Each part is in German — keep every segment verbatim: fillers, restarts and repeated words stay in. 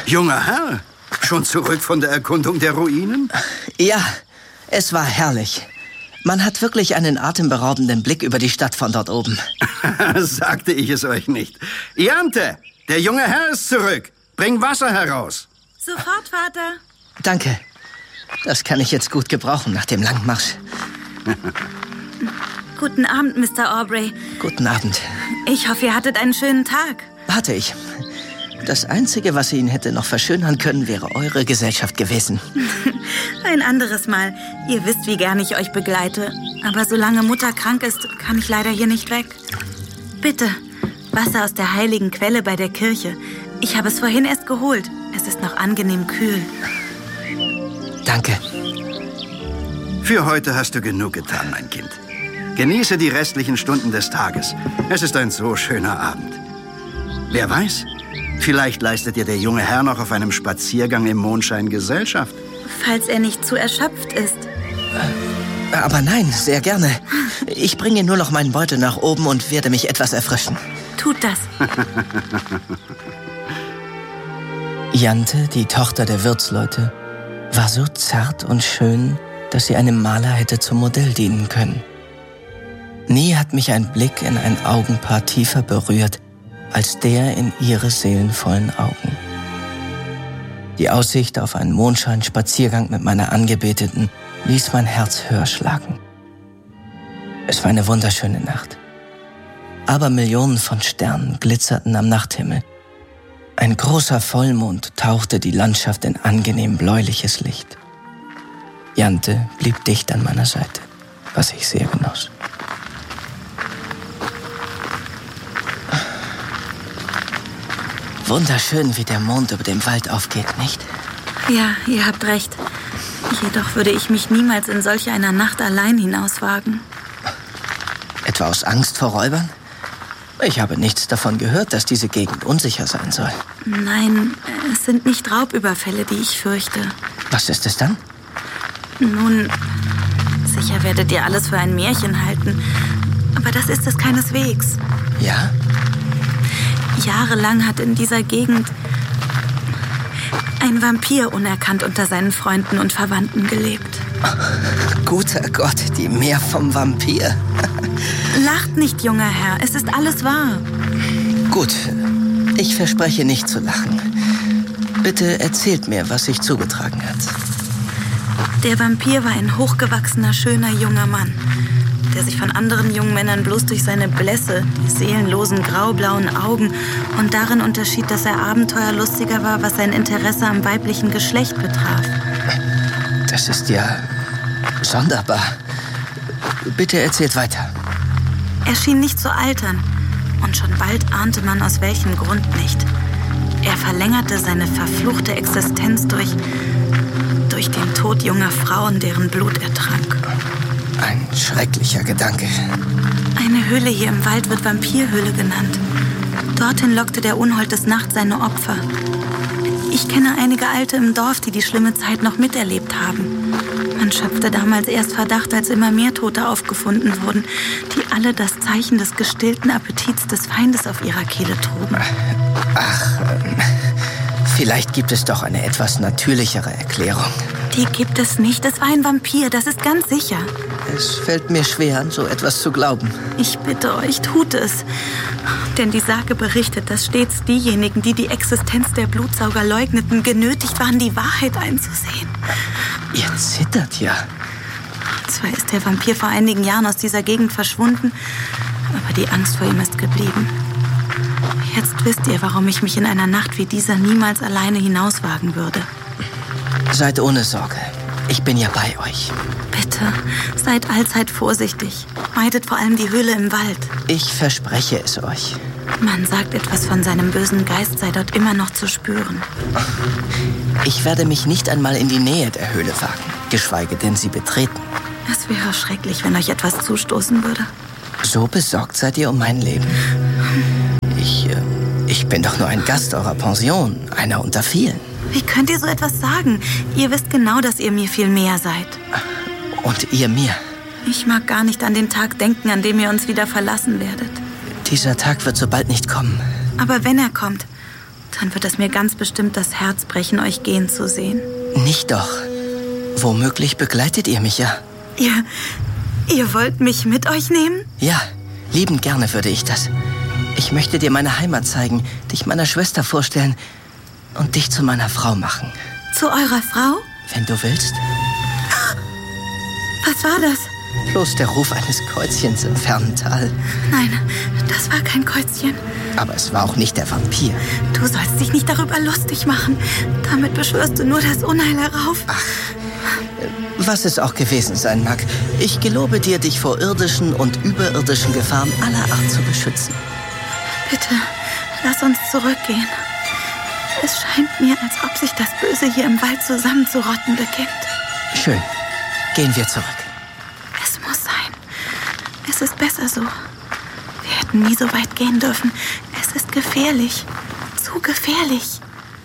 Junger Herr, schon zurück von der Erkundung der Ruinen? Ja, es war herrlich. Man hat wirklich einen atemberaubenden Blick über die Stadt von dort oben. Sagte ich es euch nicht. Jante, der junge Herr ist zurück. Bring Wasser heraus. Sofort, Vater. Danke. Das kann ich jetzt gut gebrauchen nach dem langen Marsch. Guten Abend, Mister Aubrey. Guten Abend. Ich hoffe, ihr hattet einen schönen Tag. Hatte ich. Das Einzige, was ihn hätte noch verschönern können, wäre eure Gesellschaft gewesen. Ein anderes Mal. Ihr wisst, wie gern ich euch begleite. Aber solange Mutter krank ist, kann ich leider hier nicht weg. Bitte, Wasser aus der heiligen Quelle bei der Kirche. Ich habe es vorhin erst geholt. Es ist noch angenehm kühl. Danke. Für heute hast du genug getan, mein Kind. Genieße die restlichen Stunden des Tages. Es ist ein so schöner Abend. Wer weiß, vielleicht leistet dir der junge Herr noch auf einem Spaziergang im Mondschein Gesellschaft. Falls er nicht zu erschöpft ist. Aber nein, sehr gerne. Ich bringe nur noch meinen Beutel nach oben und werde mich etwas erfrischen. Tut das. Jante, die Tochter der Wirtsleute, war so zart und schön, dass sie einem Maler hätte zum Modell dienen können. Nie hat mich ein Blick in ein Augenpaar tiefer berührt, als der in ihre seelenvollen Augen. Die Aussicht auf einen Mondscheinspaziergang mit meiner Angebeteten ließ mein Herz höher schlagen. Es war eine wunderschöne Nacht. Aber Millionen von Sternen glitzerten am Nachthimmel. Ein großer Vollmond tauchte die Landschaft in angenehm bläuliches Licht. Jante blieb dicht an meiner Seite, was ich sehr genoss. Wunderschön, wie der Mond über dem Wald aufgeht, nicht? Ja, ihr habt recht. Jedoch würde ich mich niemals in solch einer Nacht allein hinauswagen. Etwa aus Angst vor Räubern? Ich habe nichts davon gehört, dass diese Gegend unsicher sein soll. Nein, es sind nicht Raubüberfälle, die ich fürchte. Was ist es dann? Nun, sicher werdet ihr alles für ein Märchen halten. Aber das ist es keineswegs. Ja? Jahrelang hat in dieser Gegend ein Vampir unerkannt unter seinen Freunden und Verwandten gelebt. Guter Gott, die mehr vom Vampir. Lacht nicht, junger Herr, es ist alles wahr. Gut, ich verspreche nicht zu lachen. Bitte erzählt mir, was sich zugetragen hat. Der Vampir war ein hochgewachsener, schöner junger Mann, der sich von anderen jungen Männern bloß durch seine Blässe, die seelenlosen graublauen Augen und darin unterschied, dass er abenteuerlustiger war, was sein Interesse am weiblichen Geschlecht betraf. Das ist ja sonderbar. Bitte erzählt weiter. Er schien nicht zu altern und schon bald ahnte man, aus welchem Grund nicht. Er verlängerte seine verfluchte Existenz durch, durch den Tod junger Frauen, deren Blut er trank. Ein schrecklicher Gedanke. Eine Höhle hier im Wald wird Vampirhöhle genannt. Dorthin lockte der Unhold des Nachts seine Opfer. Ich kenne einige Alte im Dorf, die die schlimme Zeit noch miterlebt haben. Man schöpfte damals erst Verdacht, als immer mehr Tote aufgefunden wurden, die alle das Zeichen des gestillten Appetits des Feindes auf ihrer Kehle trugen. Ach, ähm, vielleicht gibt es doch eine etwas natürlichere Erklärung. Die gibt es nicht. Es war ein Vampir, das ist ganz sicher. Es fällt mir schwer, an so etwas zu glauben. Ich bitte euch, tut es. Denn die Sage berichtet, dass stets diejenigen, die die Existenz der Blutsauger leugneten, genötigt waren, die Wahrheit einzusehen. Ihr zittert ja. Zwar ist der Vampir vor einigen Jahren aus dieser Gegend verschwunden, aber die Angst vor ihm ist geblieben. Jetzt wisst ihr, warum ich mich in einer Nacht wie dieser niemals alleine hinauswagen würde. Seid ohne Sorge. Ich bin ja bei euch. Bitte, seid allzeit vorsichtig. Meidet vor allem die Höhle im Wald. Ich verspreche es euch. Man sagt, etwas von seinem bösen Geist sei dort immer noch zu spüren. Ich werde mich nicht einmal in die Nähe der Höhle wagen, geschweige denn sie betreten. Es wäre schrecklich, wenn euch etwas zustoßen würde. So besorgt seid ihr um mein Leben. Ich, äh, ich bin doch nur ein Gast eurer Pension, einer unter vielen. Wie könnt ihr so etwas sagen? Ihr wisst genau, dass ihr mir viel mehr seid. Und ihr mir? Ich mag gar nicht an den Tag denken, an dem ihr uns wieder verlassen werdet. Dieser Tag wird so bald nicht kommen. Aber wenn er kommt, Dann wird es mir ganz bestimmt das Herz brechen, euch gehen zu sehen. Nicht doch. Womöglich begleitet ihr mich ja. Ihr, ihr wollt mich mit euch nehmen? Ja, liebend gerne würde ich das. Ich möchte dir meine Heimat zeigen, dich meiner Schwester vorstellen und dich zu meiner Frau machen. Zu eurer Frau? Wenn du willst. Was war das? Bloß der Ruf eines Käuzchens im fernen Tal. Nein, das war kein Käuzchen. Aber es war auch nicht der Vampir. Du sollst dich nicht darüber lustig machen. Damit beschwörst du nur das Unheil herauf. Ach, was es auch gewesen sein mag. Ich gelobe dir, dich vor irdischen und überirdischen Gefahren aller Art zu beschützen. Bitte, lass uns zurückgehen. Es scheint mir, als ob sich das Böse hier im Wald zusammenzurotten beginnt. Schön. Gehen wir zurück. Es muss sein. Es ist besser so. Wir hätten nie so weit gehen dürfen. Es ist gefährlich. Zu gefährlich.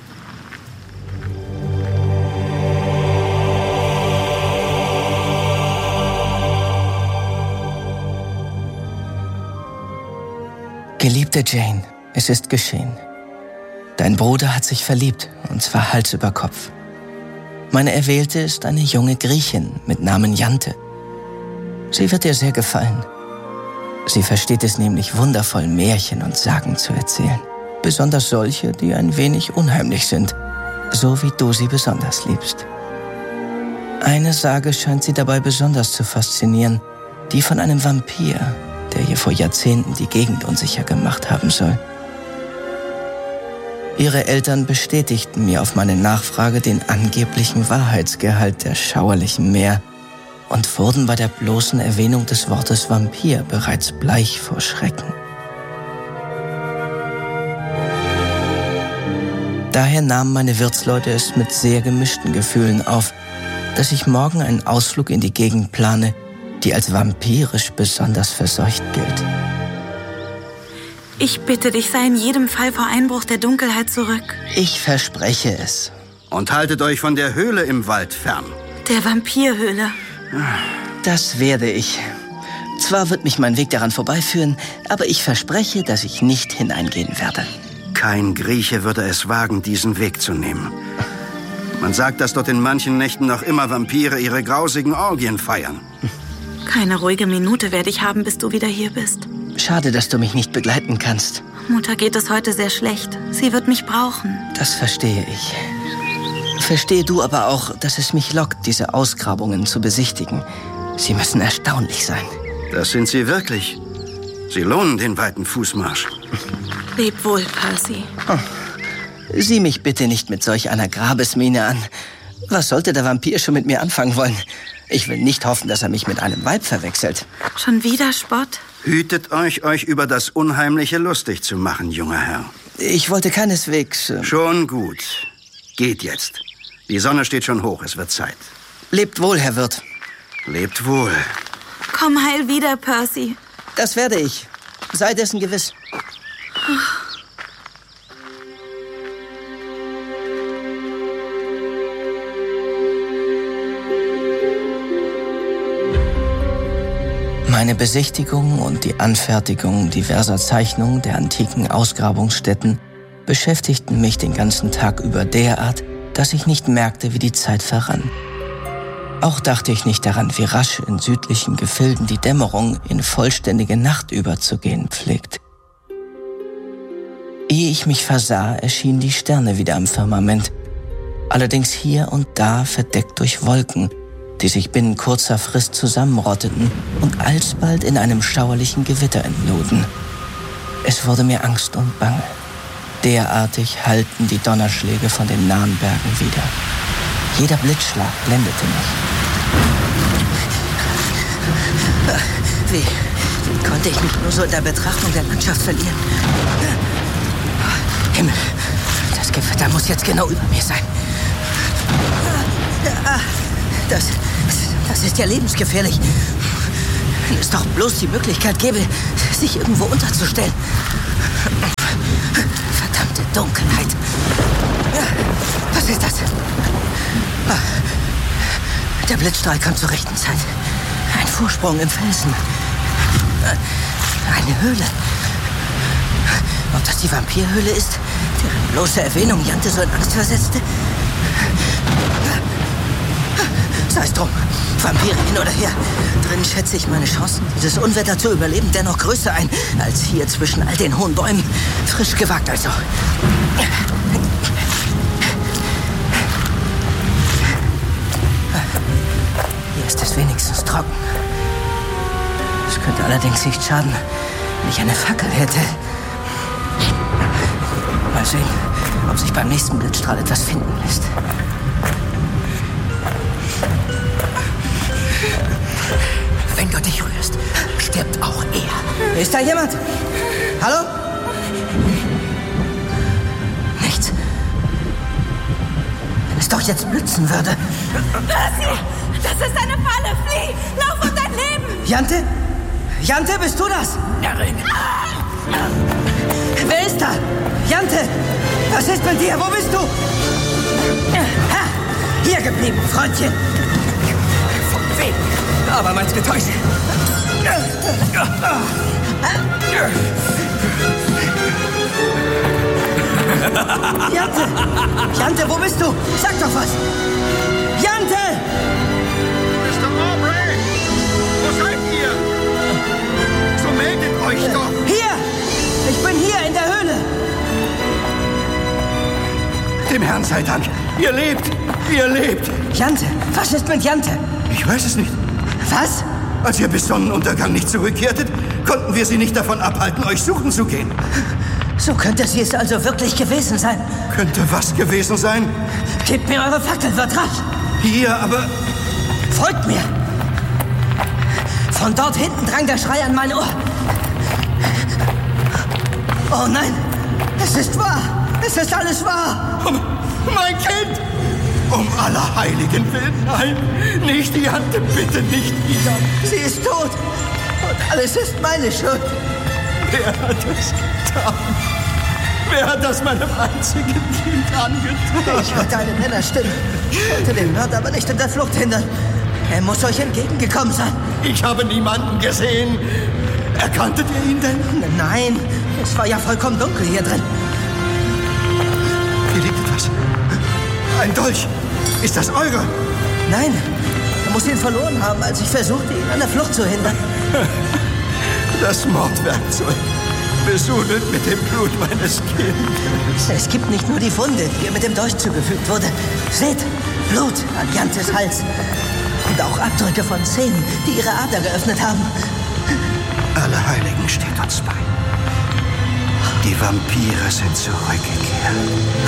Geliebte Jane, es ist geschehen. Dein Bruder hat sich verliebt, und zwar Hals über Kopf. Meine Erwählte ist eine junge Griechin mit Namen Jante. Sie wird dir sehr gefallen. Sie versteht es nämlich wundervoll, Märchen und Sagen zu erzählen. Besonders solche, die ein wenig unheimlich sind, so wie du sie besonders liebst. Eine Sage scheint sie dabei besonders zu faszinieren, die von einem Vampir, der ihr vor Jahrzehnten die Gegend unsicher gemacht haben soll. Ihre Eltern bestätigten mir auf meine Nachfrage den angeblichen Wahrheitsgehalt der schauerlichen Mär und wurden bei der bloßen Erwähnung des Wortes Vampir bereits bleich vor Schrecken. Daher nahmen meine Wirtsleute es mit sehr gemischten Gefühlen auf, dass ich morgen einen Ausflug in die Gegend plane, die als vampirisch besonders verseucht gilt. Ich bitte dich, sei in jedem Fall vor Einbruch der Dunkelheit zurück. Ich verspreche es. Und haltet euch von der Höhle im Wald fern. Der Vampirhöhle. Das werde ich. Zwar wird mich mein Weg daran vorbeiführen, aber ich verspreche, dass ich nicht hineingehen werde. Kein Grieche würde es wagen, diesen Weg zu nehmen. Man sagt, dass dort in manchen Nächten noch immer Vampire ihre grausigen Orgien feiern. Keine ruhige Minute werde ich haben, bis du wieder hier bist. Schade, dass du mich nicht begleiten kannst. Mutter geht es heute sehr schlecht. Sie wird mich brauchen. Das verstehe ich. Verstehe du aber auch, dass es mich lockt, diese Ausgrabungen zu besichtigen. Sie müssen erstaunlich sein. Das sind sie wirklich. Sie lohnen den weiten Fußmarsch. Leb wohl, Percy. Oh. Sieh mich bitte nicht mit solch einer Grabesmiene an. Was sollte der Vampir schon mit mir anfangen wollen? Ich will nicht hoffen, dass er mich mit einem Weib verwechselt. Schon wieder Spott? Hütet euch, euch über das Unheimliche lustig zu machen, junger Herr. Ich wollte keineswegs... Äh schon gut. Geht jetzt. Die Sonne steht schon hoch, es wird Zeit. Lebt wohl, Herr Wirt. Lebt wohl. Komm heil wieder, Percy. Das werde ich. Sei dessen gewiss. Meine Besichtigung und die Anfertigung diverser Zeichnungen der antiken Ausgrabungsstätten beschäftigten mich den ganzen Tag über derart, dass ich nicht merkte, wie die Zeit verrann. Auch dachte ich nicht daran, wie rasch in südlichen Gefilden die Dämmerung in vollständige Nacht überzugehen pflegt. Ehe ich mich versah, erschienen die Sterne wieder am Firmament, allerdings hier und da verdeckt durch Wolken, die sich binnen kurzer Frist zusammenrotteten und alsbald in einem schauerlichen Gewitter entluden. Es wurde mir Angst und Bange. Derartig hallten die Donnerschläge von den nahen Bergen wieder. Jeder Blitzschlag blendete mich. Wie, wie konnte ich mich nur so in der Betrachtung der Landschaft verlieren? Himmel, das Gewitter muss jetzt genau über mir sein. Das, das ist ja lebensgefährlich. Wenn es doch bloß die Möglichkeit gäbe, sich irgendwo unterzustellen. Verdammte Dunkelheit. Was ist das? Der Blitzstrahl kommt zur rechten Zeit. Ein Vorsprung im Felsen. Eine Höhle. Ob das die Vampirhöhle ist, deren bloße Erwähnung Jante so in Angst versetzte? Sei es drum. Vampire hin oder her. Drin schätze ich meine Chancen, dieses Unwetter zu überleben, dennoch größer ein, als hier zwischen all den hohen Bäumen. Frisch gewagt also. Hier ist es wenigstens trocken. Es könnte allerdings nicht schaden, wenn ich eine Fackel hätte. Mal sehen, ob sich beim nächsten Blitzstrahl etwas finden lässt. Wenn du dich rührst, stirbt auch er. Ist da jemand? Hallo? Nichts. Wenn es doch jetzt blitzen würde. Percy, das ist eine Falle. Flieh! Lauf um dein Leben! Jante? Jante, bist du das? Darin. Wer ist da? Jante! Was ist mit dir? Wo bist du? Ha! Hier geblieben, Freundchen. Vom Weg. Abermals getäuscht. Jante! Jante, wo bist du? Sag doch was! Jante! Mister Aubrey! Wo seid ihr? So meldet euch doch! Hier! Ich bin hier in der Höhle! Dem Herrn sei Dank! Ihr lebt! Ihr lebt! Jante! Was ist mit Jante? Ich weiß es nicht. Was? Als ihr bis Sonnenuntergang nicht zurückkehrtet, konnten wir sie nicht davon abhalten, euch suchen zu gehen. So könnte sie es also wirklich gewesen sein. Könnte was gewesen sein? Gebt mir eure Fackel, wird rasch! Hier, aber... Folgt mir! Von dort hinten drang der Schrei an mein Ohr. Oh nein! Es ist wahr! Es ist alles wahr! Um, mein Kind! Um aller Heiligen willen, nein! Nicht die Hand, bitte nicht wieder! Sie ist tot! Und alles ist meine Schuld! Wer hat es getan? Wer hat das meinem einzigen Kind angetan? Ich hörte eine Männerstimme, wollte den Mörder aber nicht in der Flucht hindern. Er muss euch entgegengekommen sein. Ich habe niemanden gesehen. Erkanntet ihr ihn denn? Nein, es war ja vollkommen dunkel hier drin. Hier liegt etwas. Ein Dolch. Ist das eure? Nein, er muss ihn verloren haben, als ich versuchte, ihn an der Flucht zu hindern. Das Mordwerkzeug. Besudelt mit dem Blut meines Kindes. Es gibt nicht nur die Wunde, die ihr mit dem Dolch zugefügt wurde. Seht, Blut an Jantes Hals. Und auch Abdrücke von Zähnen, die ihre Ader geöffnet haben. Alle Heiligen steht uns bei. Die Vampire sind zurückgekehrt.